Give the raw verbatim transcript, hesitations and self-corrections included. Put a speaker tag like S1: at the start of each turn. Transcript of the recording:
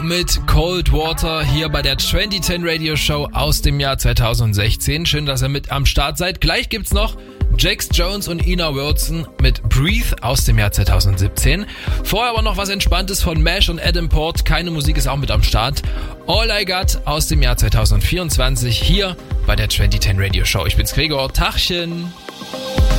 S1: mit Cold Water hier bei der zwanzig zehn Radio Show aus dem Jahr zweitausendsechzehn. Schön, dass ihr mit am Start seid. Gleich gibt's noch Jax Jones und Ina Wilson mit Breathe aus dem Jahr zweitausendsiebzehn. Vorher aber noch was Entspanntes von Mash und Adam Port. Keine Musik ist auch mit am Start. All I Got aus dem Jahr zweitausendvierundzwanzig hier bei der zwanzig zehn Radio Show. Ich bin's Gregor. Tachchen.